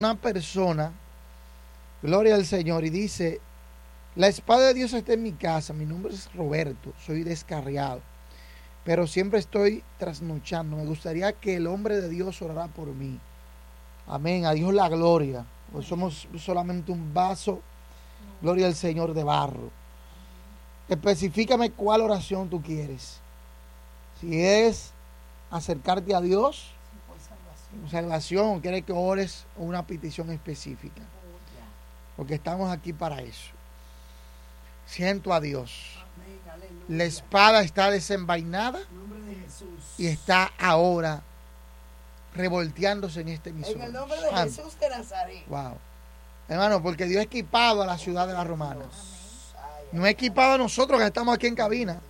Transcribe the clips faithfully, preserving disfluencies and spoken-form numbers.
una persona, gloria al Señor, y dice: la espada de Dios está en mi casa, mi nombre es Roberto, soy descarriado, pero siempre estoy trasnochando. Me gustaría que el hombre de Dios orara por mí. Amén, a Dios la gloria. Pues somos solamente un vaso, gloria al Señor, de barro. Especifícame cuál oración tú quieres. Si es acercarte a Dios, salvación, quieres que ores una petición específica, porque estamos aquí para eso. Siento a Dios. La espada está desenvainada y está ahora revolteándose en este emisor. En el nombre de Amén. Jesús de Nazaret. Wow. Hermano, porque Dios ha equipado a la ciudad de la Romana. No ha equipado a nosotros que estamos aquí en cabina.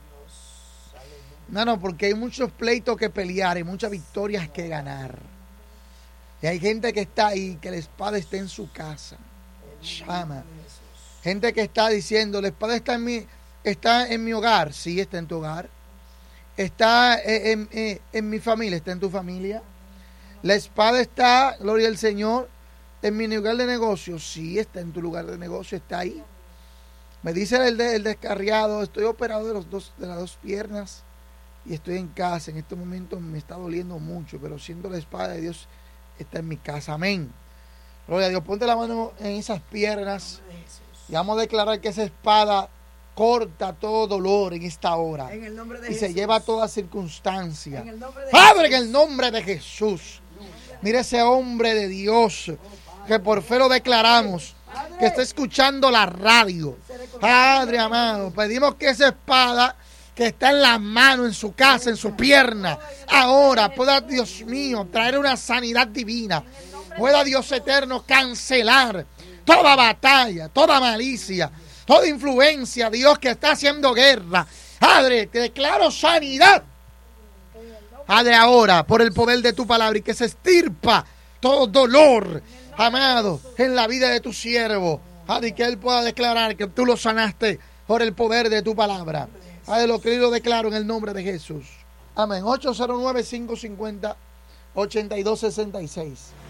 No, no, porque hay muchos pleitos que pelear y muchas victorias que ganar. Y hay gente que está ahí, que la espada está en su casa. Llama. Gente que está diciendo: la espada está en mi, está en mi hogar. Sí, está en tu hogar. Está en, en, en, en mi familia. Está en tu familia. La espada está, gloria al Señor, en mi lugar de negocio. Sí, está en tu lugar de negocio. Está ahí. Me dice el, de, el descarriado: estoy operado de, los dos, de las dos piernas y estoy en casa. En este momento me está doliendo mucho, pero siendo la espada de Dios está en mi casa. Amén. Gloria a Dios. Ponte la mano en esas piernas y vamos a declarar que esa espada corta todo dolor en esta hora. En el nombre de y Jesús. Se lleva toda circunstancia. En el nombre de Padre, en Jesús. el nombre de Jesús. Mira ese hombre de Dios que por fe lo declaramos, que está escuchando la radio. Padre amado, pedimos que esa espada que está en la mano, en su casa, en su pierna, ahora pueda, Dios mío, traer una sanidad divina. Pueda, Dios eterno, cancelar toda batalla, toda malicia, toda influencia, Dios, que está haciendo guerra. Padre, te declaro sanidad. Padre, ahora, por el poder de tu palabra, y que se estirpa todo dolor, amado, en la vida de tu siervo. Padre, y que él pueda declarar que tú lo sanaste por el poder de tu palabra. Padre, lo que yo declaro en el nombre de Jesús. Amén. ocho cero nueve, cinco cinco cero, ocho dos seis seis.